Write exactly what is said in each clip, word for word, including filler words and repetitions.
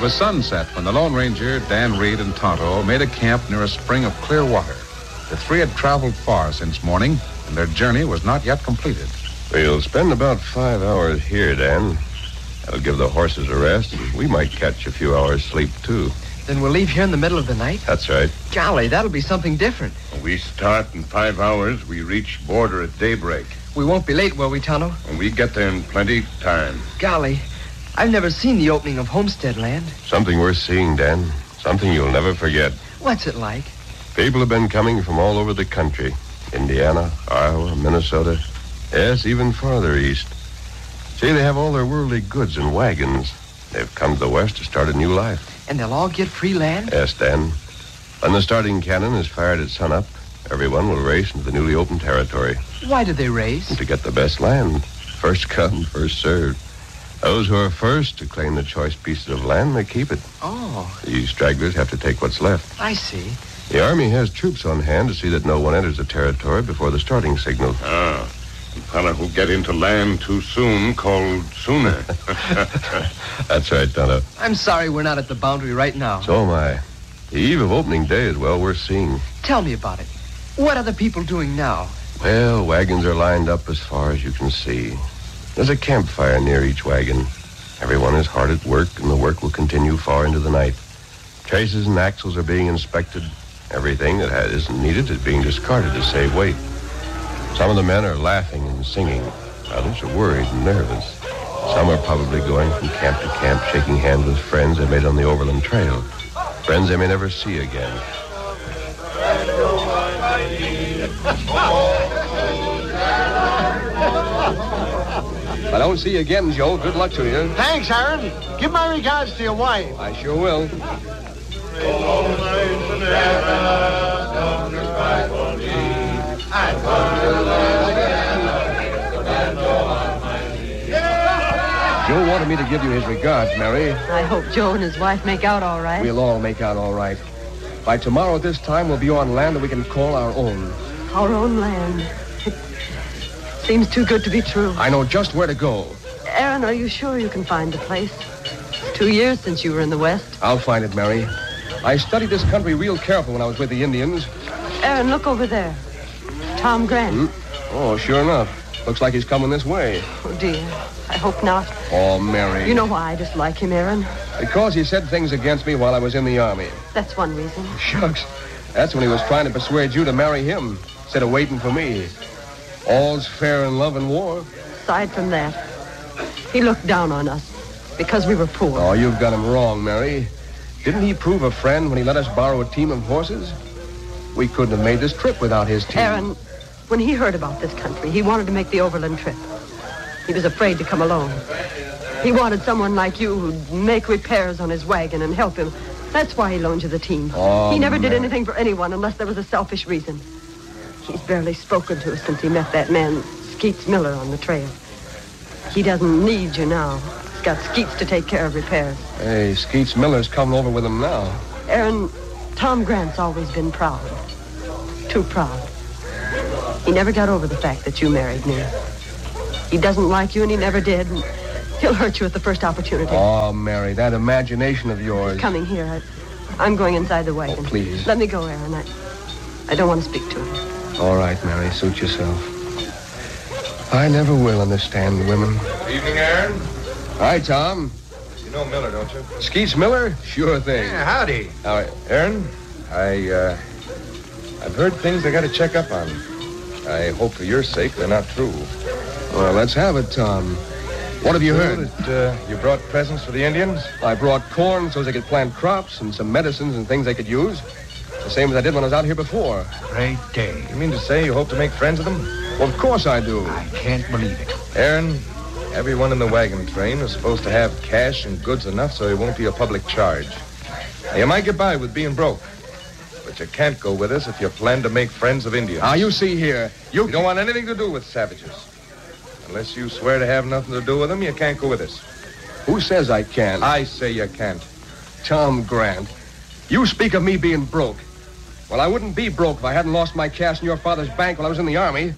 It was sunset when the Lone Ranger, Dan Reed, and Tonto made a camp near a spring of clear water. The three had traveled far since morning, and their journey was not yet completed. We'll spend about five hours here, Dan. That'll give the horses a rest, and we might catch a few hours' sleep, too. Then we'll leave here in the middle of the night? That's right. Golly, that'll be something different. We start in five hours. We reach border at daybreak. We won't be late, will we, Tonto? And we get there in plenty time. Golly, I've never seen the opening of Homestead Land. Something worth seeing, Dan. Something you'll never forget. What's it like? People have been coming from all over the country. Indiana, Iowa, Minnesota. Yes, even farther east. See, they have all their worldly goods in wagons. They've come to the west to start a new life. And they'll all get free land? Yes, Dan. When the starting cannon is fired at sunup, everyone will race into the newly opened territory. Why do they race? To get the best land. First come, first served. Those who are first to claim the choice pieces of land may keep it. Oh. The stragglers have to take what's left. I see. The Army has troops on hand to see that no one enters the territory before the starting signal. Ah. The fellow who get into land too soon called sooner. That's right, Tonto. I'm sorry we're not at the boundary right now. So am I. The eve of opening day is well worth seeing. Tell me about it. What are the people doing now? Well, wagons are lined up as far as you can see. There's a campfire near each wagon. Everyone is hard at work, and the work will continue far into the night. Traces and axles are being inspected. Everything that isn't needed is being discarded to save weight. Some of the men are laughing and singing. Others are worried and nervous. Some are probably going from camp to camp, shaking hands with friends they made on the Overland Trail. Friends they may never see again. If I don't see you again, Joe, good luck to you. Thanks, Aaron. Give my regards to your wife. I sure will. Joe wanted me to give you his regards, Mary. I hope Joe and his wife make out all right. We'll all make out all right. By tomorrow at this time, we'll be on land that we can call our own. Our own land. It seems too good to be true. I know just where to go. Aaron, are you sure you can find the place? It's two years since you were in the West. I'll find it, Mary. I studied this country real careful when I was with the Indians. Aaron, look over there. Tom Grant. Hmm? Oh, sure enough. Looks like he's coming this way. Oh, dear. I hope not. Oh, Mary. You know why I dislike him, Aaron? Because he said things against me while I was in the Army. That's one reason. Shucks. That's when he was trying to persuade you to marry him, instead of waiting for me. All's fair in love and war. Aside from that, he looked down on us because we were poor. Oh, you've got him wrong, Mary. Didn't he prove a friend when he let us borrow a team of horses? We couldn't have made this trip without his team. Aaron, when he heard about this country, he wanted to make the overland trip. He was afraid to come alone. He wanted someone like you who'd make repairs on his wagon and help him. That's why he loaned you the team. Oh, he never did Mary. anything for anyone unless there was a selfish reason. He's barely spoken to us since he met that man, Skeets Miller, on the trail. He doesn't need you now. He's got Skeets to take care of repairs. Hey, Skeets Miller's coming over with him now. Aaron, Tom Grant's always been proud. Too proud. He never got over the fact that you married me. He doesn't like you, and he never did. And he'll hurt you at the first opportunity. Oh, Mary, that imagination of yours. He's coming here. I, I'm going inside the wagon. Oh, please. Let me go, Aaron. I, I don't want to speak to him. All right, Mary, suit yourself. I never will understand women. Evening, Aaron. Hi, Tom. You know Miller, don't you? Skeets Miller? Sure thing. Yeah, howdy. All right. Aaron, I, uh, I've heard things I got to check up on. I hope for your sake they're not true. Well, let's have it, Tom. What have you heard? That, uh, you brought presents for the Indians? I brought corn so they could plant crops and some medicines and things they could use. The same as I did when I was out here before. Great day. You mean to say you hope to make friends with them? Well, of course I do. I can't believe it. Aaron, everyone in the wagon train is supposed to have cash and goods enough so it won't be a public charge. Now, you might get by with being broke, but you can't go with us if you plan to make friends of Indians. Now, you see here. You, You don't want anything to do with savages. Unless you swear to have nothing to do with them, you can't go with us. Who says I can? I say you can't. Tom Grant. You speak of me being broke. Well, I wouldn't be broke if I hadn't lost my cash in your father's bank while I was in the Army.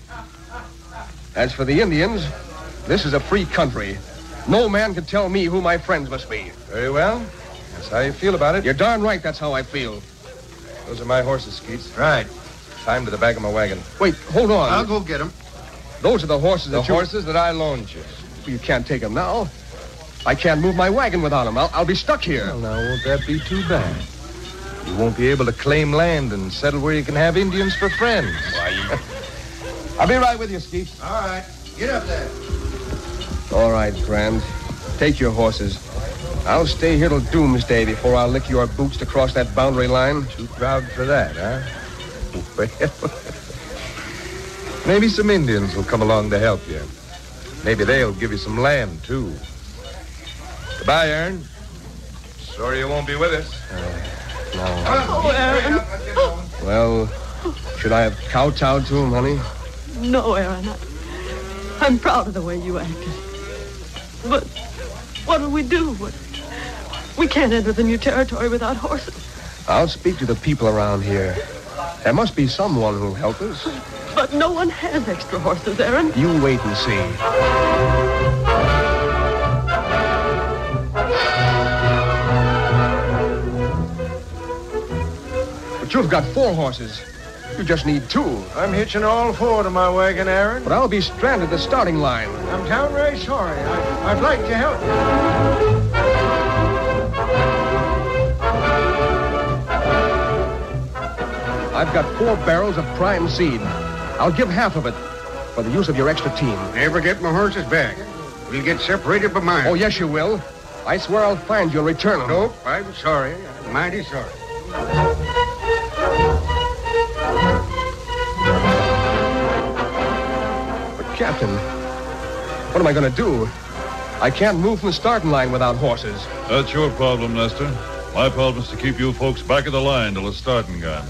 As for the Indians, this is a free country. No man can tell me who my friends must be. Very well. That's how you feel about it? You're darn right that's how I feel. Those are my horses, Skeets. Right. Time to the back of my wagon. Wait, hold on. I'll go get them. Those are the horses The that you... horses that I loaned you. You can't take them now. I can't move my wagon without them. I'll, I'll be stuck here. Well, now, won't that be too bad? You won't be able to claim land and settle where you can have Indians for friends. Why, I'll be right with you, Skeets. All right. Get up there. All right, Grand. Take your horses. I'll stay here till doomsday before I'll lick your boots to cross that boundary line. Too proud for that, huh? Well, maybe some Indians will come along to help you. Maybe they'll give you some land, too. Goodbye, Aaron. Sorry you won't be with us. Uh, no. Oh, Aaron. Well, should I have kowtowed to him, honey? No, Aaron. I, I'm proud of the way you acted. But what will we do? What, we can't enter the new territory without horses. I'll speak to the people around here. There must be someone who'll help us. But no one has extra horses, Aaron. You wait and see. But you've got four horses. You just need two. I'm hitching all four to my wagon, Aaron. But I'll be stranded at the starting line. I'm downright sorry. I, I'd like to help you. I've got four barrels of prime seed. I'll give half of it for the use of your extra team. Never get my horses back. We'll get separated by miles. Oh, yes, you will. I swear I'll find you and return them. Nope, I'm sorry. I'm mighty sorry. But, Captain, what am I going to do? I can't move from the starting line without horses. That's your problem, Lester. My problem is to keep you folks back of the line till the starting gun.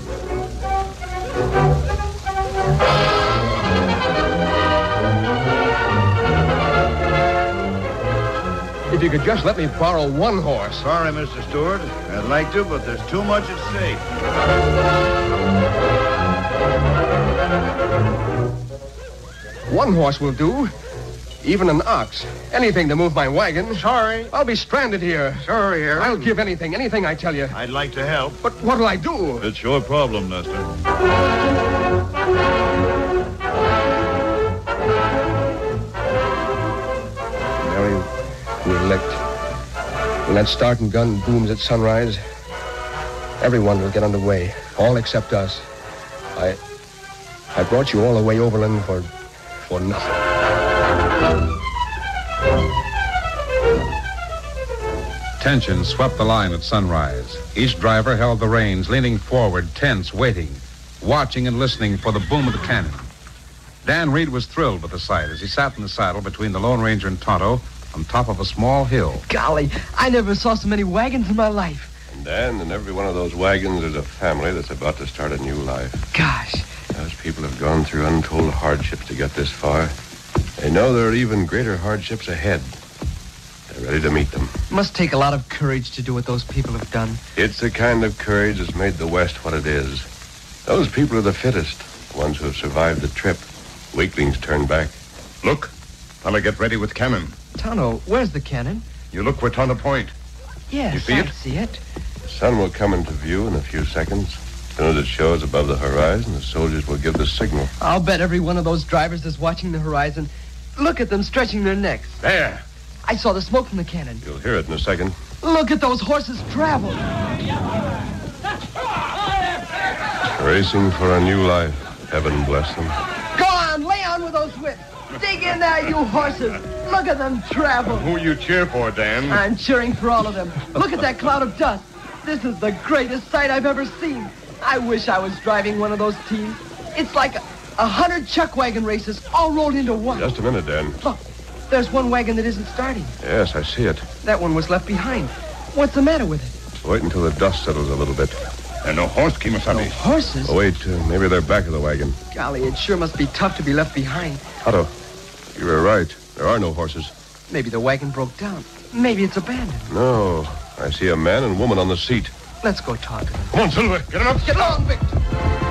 If you could just let me borrow one horse. Sorry, Mister Stewart. I'd like to, but there's too much at stake. One horse will do. Even an ox. Anything to move my wagon. Sorry. I'll be stranded here. Sorry, Aaron. I'll give anything, anything I tell you. I'd like to help. But what'll I do? It's your problem, Lester. Mary, we're licked. When that starting gun booms at sunrise, everyone will get underway, all except us. I I brought you all the way overland for for nothing. Tension swept the line at sunrise. Each driver held the reins, leaning forward, tense, waiting, watching and listening for the boom of the cannon. Dan Reed was thrilled with the sight as he sat in the saddle between the Lone Ranger and Tonto on top of a small hill. Golly, I never saw so many wagons in my life. And Dan, in every one of those wagons is a family that's about to start a new life. Gosh. Those people have gone through untold hardships to get this far. They know there are even greater hardships ahead. They're ready to meet them. Must take a lot of courage to do what those people have done. It's the kind of courage that's made the West what it is. Those people are the fittest, the ones who have survived the trip. Weaklings turn back. Look, Tonto get ready with cannon. Tonto, where's the cannon? You look where Tonto point. Yes, You see I it? see it. The sun will come into view in a few seconds. As soon as it shows above the horizon, the soldiers will give the signal. I'll bet every one of those drivers is watching the horizon. Look at them stretching their necks. There. I saw the smoke from the cannon. You'll hear it in a second. Look at those horses travel. Racing for a new life. Heaven bless them. Go on, lay on with those whips. Dig in there, you horses. Look at them travel. Who you cheer for, Dan? I'm cheering for all of them. Look at that cloud of dust. This is the greatest sight I've ever seen. I wish I was driving one of those teams. It's like a, a hundred chuck wagon races all rolled into one. Just a minute, Dan. Look, there's one wagon that isn't starting. Yes, I see it. That one was left behind. What's the matter with it? Wait until the dust settles a little bit. And no horse, Kimasabi. Horses? Oh, wait, uh, maybe they're back of the wagon. Golly, it sure must be tough to be left behind. Otto, you were right. There are no horses. Maybe the wagon broke down. Maybe it's abandoned. No, I see a man and woman on the seat. Let's go talk to them. Come on, Silver. Get him up. Get along, Victor.